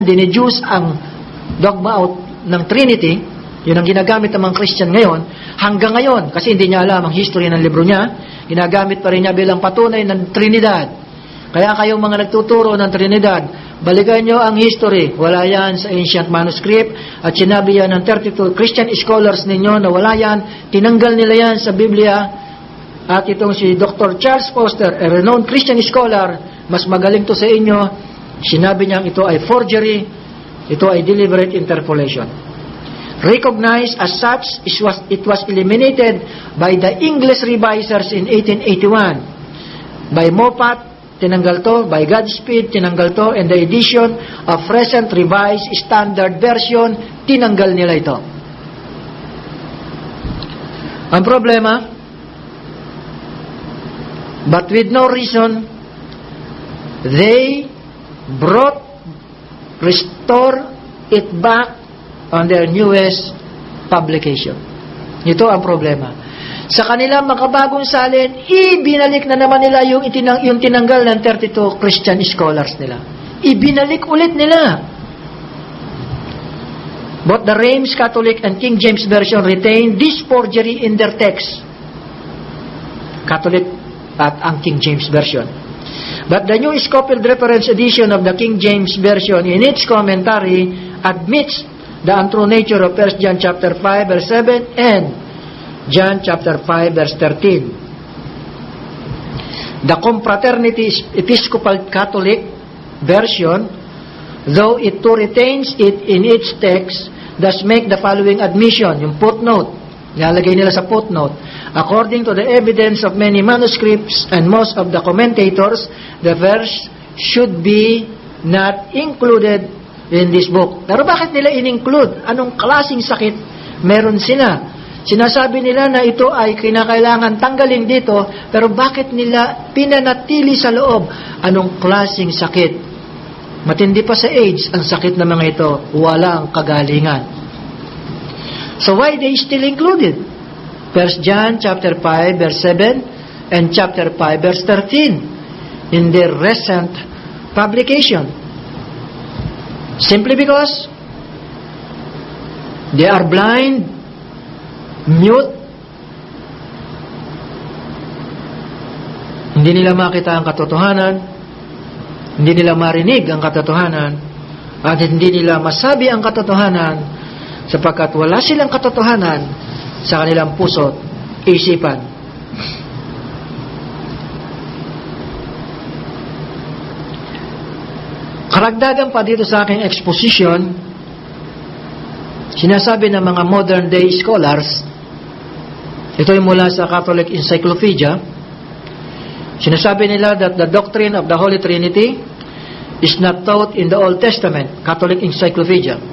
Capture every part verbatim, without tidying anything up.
dineduce ang dogma out ng Trinity, yun ang ginagamit ng mga Christian ngayon, hanggang ngayon, kasi hindi niya alam ang history ng libro niya, ginagamit pa rin niya bilang patunay ng Trinidad. Kaya kayong mga nagtuturo ng Trinidad, balikan nyo ang history. Wala yan sa ancient manuscript, at sinabi yan ng thirty-two Christian scholars ninyo na wala yan, tinanggal nila yan sa Biblia. At itong si Doctor Charles Foster, a renowned Christian scholar, mas magaling to sa inyo, sinabi niyang ito ay forgery, ito ay deliberate interpolation. Recognized as such, it was, it was eliminated by the English revisers in eighteen eighty-one. By Moffat, tinanggal to. By Godspeed, tinanggal to. And the edition of recent revised standard version, tinanggal nila ito. Ang problema, but with no reason, they brought, restore it back on their newest publication. Ito ang problema. Sa kanilang makabagong salin, ibinalik na naman nila yung, itinang, yung tinanggal ng thirty-two Christian scholars nila. Ibinalik ulit nila. Both the Reims Catholic and King James Version retain this forgery in their text. Catholic at ang King James Version. But the New Scofield Reference Edition of the King James Version in its commentary admits the untrue nature of First John chapter five verse seven and John chapter five verse thirteen. The Confraternity Episcopal Catholic Version, though it too retains it in its text, does make the following admission, yung footnote, nilalagay nila sa footnote. According to the evidence of many manuscripts and most of the commentators, the verse should be not included in this book. Pero bakit nila in-include? Anong klaseng sakit meron sila? Sinasabi nila na ito ay kinakailangan tanggalin dito, pero bakit nila pinanatili sa loob? Anong klaseng sakit? Matindi pa sa AIDS ang sakit ng mga ito. Walang kagalingan. So why they still included? First John chapter five verse seven and chapter five verse thirteen in their recent publication. Simply because they are blind, mute, hindi nila makita ang katotohanan, hindi nila marinig ang katotohanan, at hindi nila masabi ang katotohanan sapagkat wala silang katotohanan sa kanilang puso't isipan. Karagdagan pa dito sa aking exposition, sinasabi ng mga modern day scholars, ito ay mula sa Catholic Encyclopedia, sinasabi nila that the doctrine of the Holy Trinity is not taught in the Old Testament, Catholic Encyclopedia.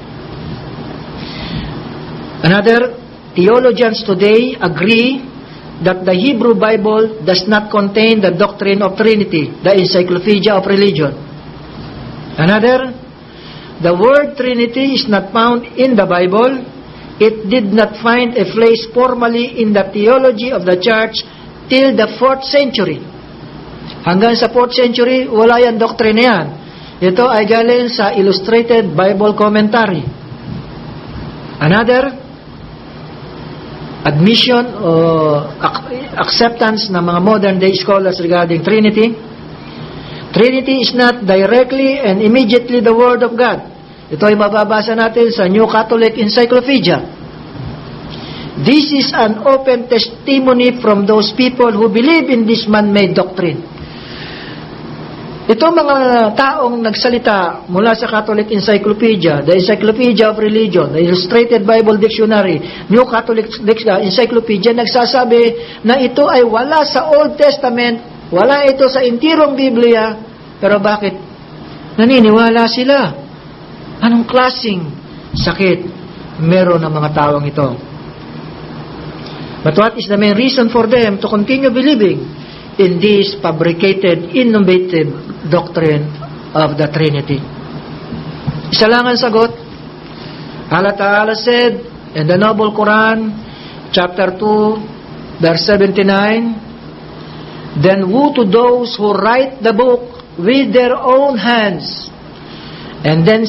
Another, theologians today agree that the Hebrew Bible does not contain the doctrine of Trinity, the Encyclopedia of Religion. Another, the word Trinity is not found in the Bible. It did not find a place formally in the theology of the church till the fourth century. Hanggang sa fourth century, wala yan doctrine yan. Ito ay galing sa Illustrated Bible Commentary. Another, admission or acceptance ng mga modern day scholars regarding Trinity. Trinity is not directly and immediately the Word of God. Ito ay mababasa natin sa New Catholic Encyclopedia. This is an open testimony from those people who believe in this man-made doctrine. Ito mga taong nagsalita mula sa Catholic Encyclopedia, the Encyclopedia of Religion, the Illustrated Bible Dictionary, New Catholic Encyclopedia, nagsasabi na ito ay wala sa Old Testament, wala ito sa intirong Biblia, pero bakit? Naniniwala sila. Anong klaseng sakit meron ng mga taong ito? But what is the main reason for them to continue believing in this fabricated, innovative doctrine of the Trinity? Isa lang ang sagot. Allah Ta'ala said in the Noble Quran, chapter two, verse seventy-nine, then woe to those who write the book with their own hands And then